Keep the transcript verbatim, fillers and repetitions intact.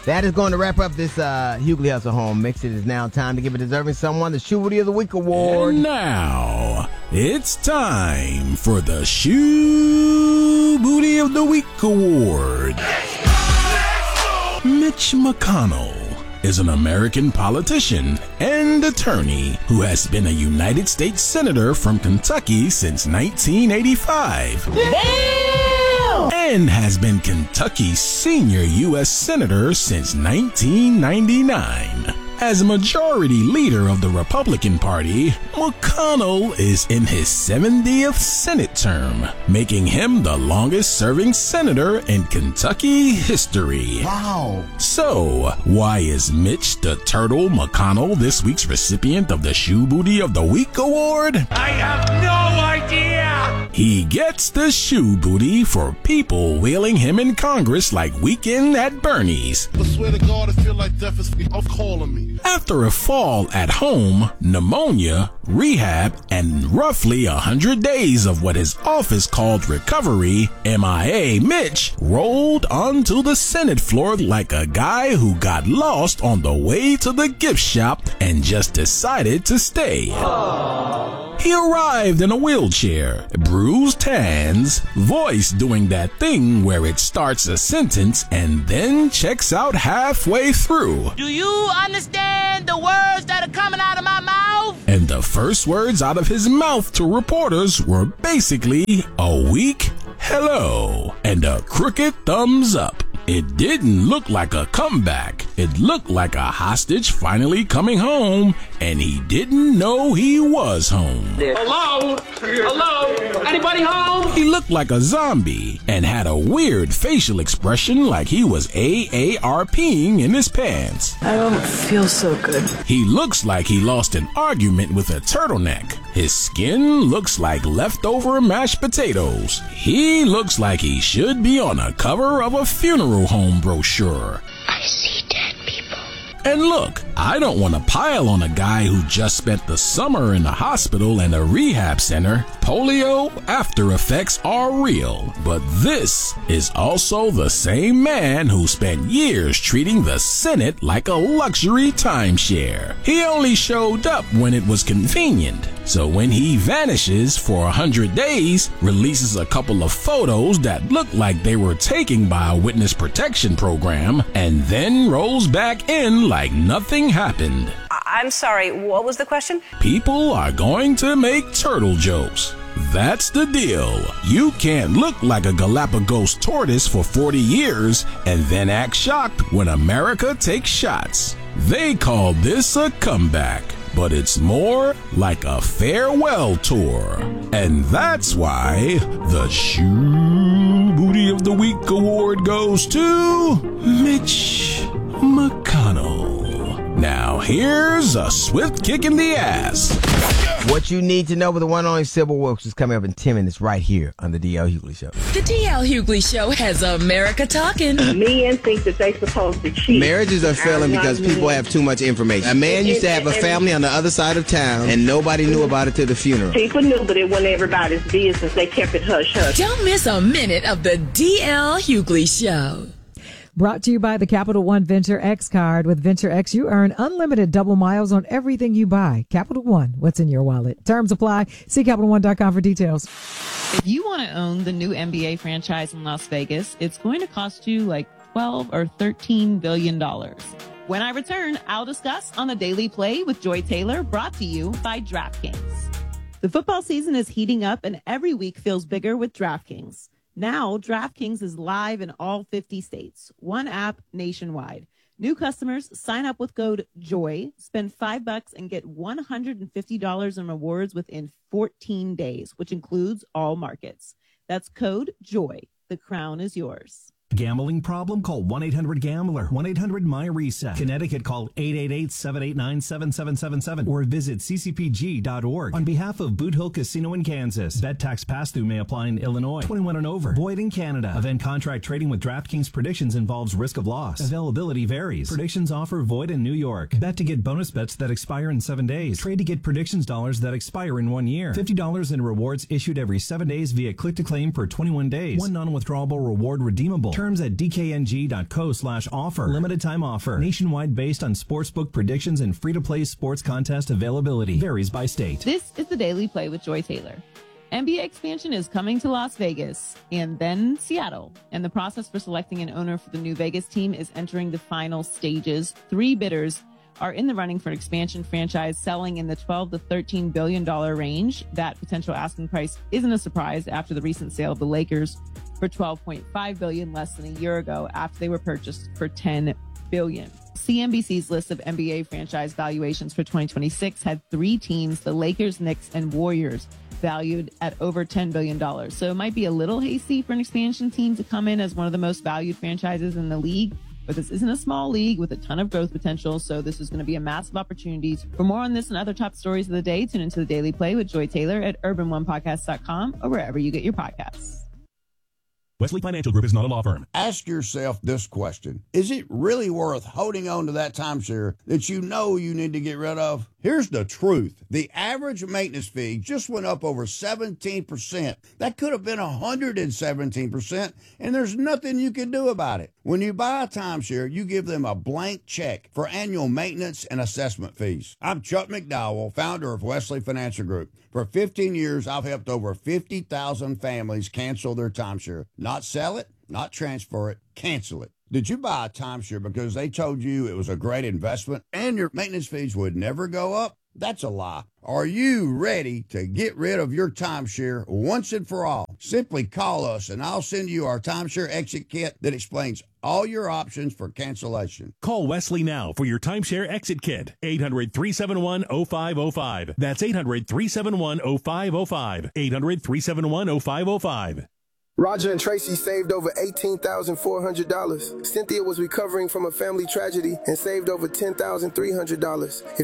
That is going to wrap up this uh, Hughley Hustle Home Mix. It is now time to give a deserving someone the Shoe Booty of the Week award. And now, it's time for the Shoe Booty of the Week award. Mitch McConnell is an American politician and attorney who has been a United States Senator from Kentucky since nineteen eighty-five. Damn! And has been Kentucky's senior U S Senator since nineteen ninety-nine. As Majority Leader of the Republican Party, McConnell is in his seventieth Senate term, making him the longest-serving senator in Kentucky history. Wow. So, why is Mitch the Turtle McConnell this week's recipient of the Shoe Booty of the Week award? I have no idea! He gets the Shoe Booty for people wheeling him in Congress like Weekend at Bernie's. I swear to God, I feel like death is calling me. After a fall at home, pneumonia, rehab, and roughly a hundred days of what his office called recovery, M I A Mitch rolled onto the Senate floor like a guy who got lost on the way to the gift shop and just decided to stay. Aww. He arrived in a wheelchair, bruised hands, voice doing that thing where it starts a sentence and then checks out halfway through. Do you understand the words that are coming out of my mouth? And the first words out of his mouth to reporters were basically a weak hello and a crooked thumbs up. It didn't look like a comeback. It looked like a hostage finally coming home, and he didn't know he was home. Hello? Hello? Anybody home? He looked like a zombie and had a weird facial expression like he was A A R Ping in his pants. I don't feel so good. He looks like he lost an argument with a turtleneck. His skin looks like leftover mashed potatoes. He looks like he should be on a cover of a funeral home brochure. I see dead people. And look, I don't want to pile on a guy who just spent the summer in a hospital and a rehab center. Polio after effects are real, but this is also the same man who spent years treating the Senate like a luxury timeshare. He only showed up when it was convenient. So when he vanishes for a hundred days, releases a couple of photos that look like they were taken by a witness protection program, and then rolls back in like nothing happened. I'm sorry, what was the question? People are going to make turtle jokes. That's the deal. You can't look like a Galapagos tortoise for forty years and then act shocked when America takes shots. They call this a comeback, but it's more like a farewell tour. And that's why the Shoe Booty of the Week award goes to Mitch McConnell. Now here's a swift kick in the ass. What you need to know with the one and only Sybil Wilkes is coming up in ten minutes right here on the D L Hughley Show. The D L Hughley Show has America talking. Men think that they supposed to cheat. Marriages are failing because people have too much information. A man used to have a family on the other side of town, and nobody knew about it till the funeral. People knew, but it wasn't everybody's business. They kept it hush-hush. Don't miss a minute of the D L Hughley Show. Brought to you by the Capital One Venture X card. With Venture X, you earn unlimited double miles on everything you buy. Capital One, what's in your wallet? Terms apply. See Capital One dot com for details. If you want to own the new N B A franchise in Las Vegas, it's going to cost you like twelve or thirteen billion dollars. When I return, I'll discuss on the Daily Play with Joy Taylor, brought to you by DraftKings. The football season is heating up and every week feels bigger with DraftKings. Now, DraftKings is live in all fifty states. One app nationwide. New customers sign up with code JOY, spend five bucks and get one hundred fifty dollars in rewards within fourteen days, which includes all markets. That's code JOY. The crown is yours. Gambling problem? Call one eight hundred gambler. one eight hundred my reset. Connecticut, call eight eight eight, seven eight nine, seven seven seven seven or visit c c p g dot org. On behalf of Boot Hill Casino in Kansas, bet tax pass-through may apply in Illinois. twenty-one and over. Void in Canada. Event contract trading with DraftKings predictions involves risk of loss. Availability varies. Predictions offer void in New York. Bet to get bonus bets that expire in seven days. Trade to get predictions dollars that expire in one year. fifty dollars in rewards issued every seven days via click to claim for twenty-one days. One non-withdrawable reward redeemable. Terms at dkng.co slash offer. Limited time offer. Nationwide based on sportsbook predictions and free-to-play sports contest availability. Varies by state. This is the Daily Play with Joy Taylor. N B A expansion is coming to Las Vegas and then Seattle, and the process for selecting an owner for the new Vegas team is entering the final stages. Three bidders are in the running for an expansion franchise selling in the twelve to thirteen billion dollars range. That potential asking price isn't a surprise after the recent sale of the Lakers for twelve point five billion dollars less than a year ago after they were purchased for ten billion dollars. C N B C's list of N B A franchise valuations for twenty twenty-six had three teams, the Lakers, Knicks, and Warriors, valued at over ten billion dollars. So it might be a little hasty for an expansion team to come in as one of the most valued franchises in the league, but this isn't a small league with a ton of growth potential, so this is going to be a massive opportunity. For more on this and other top stories of the day, tune into the Daily Play with Joy Taylor at urban one podcast dot com or wherever you get your podcasts. Wesley Financial Group is not a law firm. Ask yourself this question. Is it really worth holding on to that timeshare that you know you need to get rid of? Here's the truth. The average maintenance fee just went up over seventeen percent. That could have been one hundred seventeen percent, and there's nothing you can do about it. When you buy a timeshare, you give them a blank check for annual maintenance and assessment fees. I'm Chuck McDowell, founder of Wesley Financial Group. For fifteen years, I've helped over fifty thousand families cancel their timeshare. Not sell it, not transfer it, cancel it. Did you buy a timeshare because they told you it was a great investment and your maintenance fees would never go up? That's a lie. Are you ready to get rid of your timeshare once and for all? Simply call us and I'll send you our timeshare exit kit that explains all your options for cancellation. Call Wesley now for your timeshare exit kit. eight hundred, three seven one, oh five oh five. That's eight hundred, three seven one, oh five oh five. eight hundred, three seven one, oh five oh five. Roger and Tracy saved over eighteen thousand four hundred dollars. Cynthia was recovering from a family tragedy and saved over ten thousand three hundred dollars.